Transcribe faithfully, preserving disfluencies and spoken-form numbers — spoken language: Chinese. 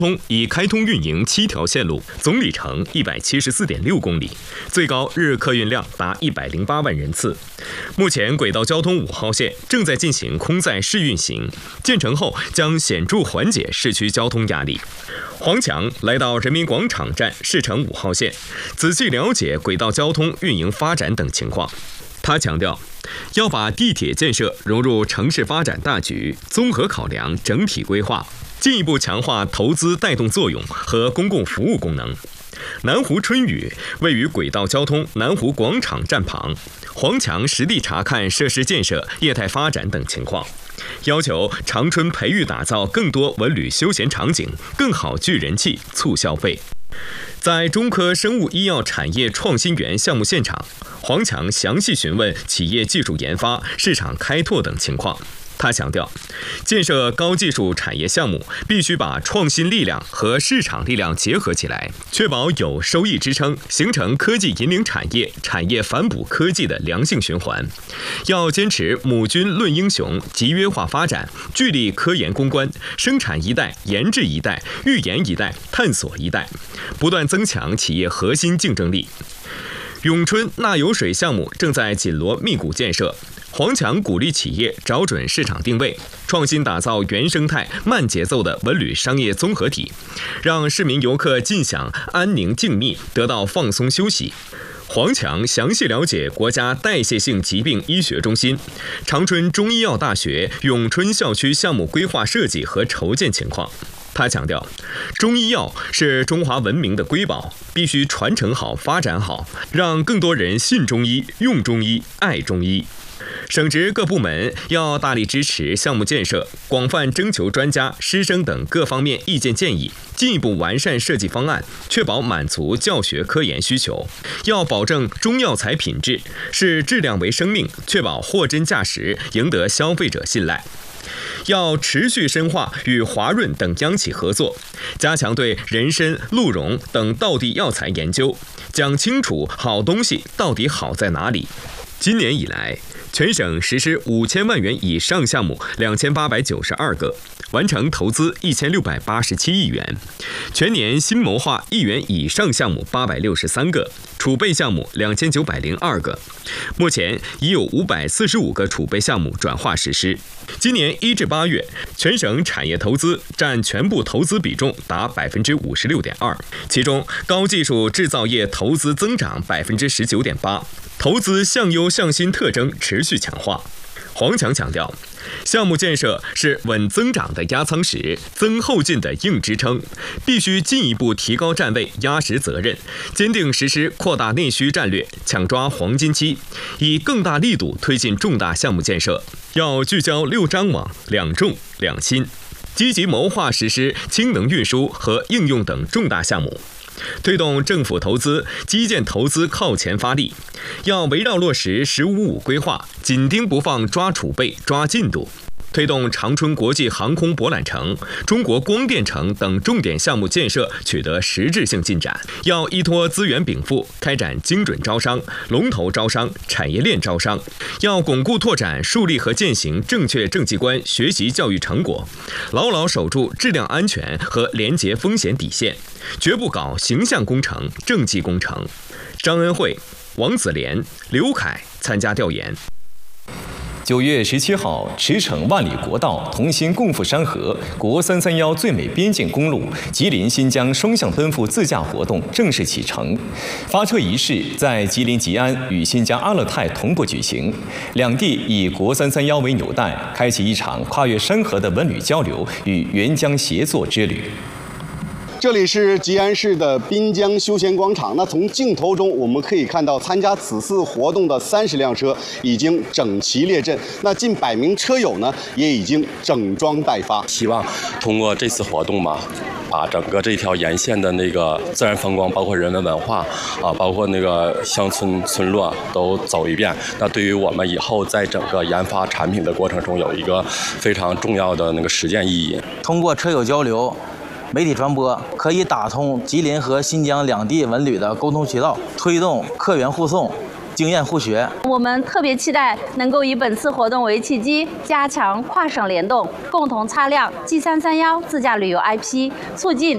通已开通运营七条线路，总里程一百七十四点六公里，最高日客运量达一百零八万人次。目前，轨道交通五号线正在进行空载试运行，建成后将显著缓解市区交通压力。黄强来到人民广场站试乘五号线，仔细了解轨道交通运营发展等情况。他强调，要把地铁建设融入城市发展大局，综合考量整体规划，进一步强化投资带动作用和公共服务功能。南湖春雨位于轨道交通南湖广场站旁，黄强实地查看设施建设、业态发展等情况，要求长春培育打造更多文旅休闲场景，更好聚人气、促消费。在中科生物医药产业创新园项目现场，黄强详细询问企业技术研发、市场开拓等情况。他强调，建设高技术产业项目必须把创新力量和市场力量结合起来，确保有收益支撑，形成科技引领产业、产业反哺科技的良性循环。要坚持母军论英雄、集约化发展，聚力科研攻关，生产一代、研制一代、预研一代、探索一代，不断增强企业核心竞争力。永春纳油水项目正在紧锣密鼓建设。黄强鼓励企业找准市场定位，创新打造原生态、慢节奏的文旅商业综合体，让市民游客尽享安宁静谧，得到放松休息。黄强详细了解国家代谢性疾病医学中心、长春中医药大学永春校区项目规划设计和筹建情况。他强调，中医药是中华文明的瑰宝，必须传承好、发展好，让更多人信中医、用中医、爱中医。省直各部门要大力支持项目建设，广泛征求专家、师生等各方面意见建议，进一步完善设计方案，确保满足教学科研需求。要保证中药材品质，视质量为生命，确保货真价实，赢得消费者信赖。要持续深化与华润等央企合作，加强对人参、鹿茸等道地药材研究，讲清楚好东西到底好在哪里。今年以来，全省实施五千万元以上项目两千八百九十二个，完成投资一千六百八十七亿元，全年新谋划亿元以上项目八百六十三个，储备项目两千九百零二个。目前已有五百四十五个储备项目转化实施。今年一至八月，全省产业投资占全部投资比重达百分之五十六点二，其中高技术制造业投资增长百分之十九点八，投资向优向新特征持续强化。黄强强调，项目建设是稳增长的压舱石，增后劲的硬支撑，必须进一步提高站位，压实责任，坚定实施扩大内需战略，抢抓黄金期，以更大力度推进重大项目建设。要聚焦六张网、两重、两新，积极谋划实施氢能运输和应用等重大项目。推动政府投资、基建投资靠前发力，要围绕落实“十五五”规划，紧盯不放抓储备、抓进度。推动长春国际航空博览城、中国光电城等重点项目建设取得实质性进展，要依托资源禀赋，开展精准招商、龙头招商、产业链招商，要巩固拓展树立和践行正确政绩观学习教育成果，牢牢守住质量安全和廉洁风险底线，绝不搞形象工程、政绩工程。张恩惠、王子莲、刘凯参加调研。 九月十七号，驰骋万里国道、同心共赴山河国三三幺最美边境公路吉林新疆双向奔赴自驾活动正式启程。发车仪式在吉林吉安与新疆阿勒泰同步举行，两地以国三三幺为纽带，开启一场跨越山河的文旅交流与援疆协作之旅。 这里是吉安市的滨江休闲广场。那从镜头中我们可以看到，参加此次活动的三十辆车已经整齐列阵，那近百名车友呢也已经整装待发。 希望通过这次活动吧，把整个这条沿线的那个自然风光，包括人文文化啊，包括那个乡村村落都走一遍。那对于我们以后在整个研发产品的过程中，有一个非常重要的那个实践意义。 通过车友交流、媒体传播，可以打通吉林和新疆两地文旅的沟通渠道，推动客源互送、经验互学。 我们特别期待能够以本次活动为契机，加强跨省联动，共同擦亮 G 三三一自驾旅游 I P， 促进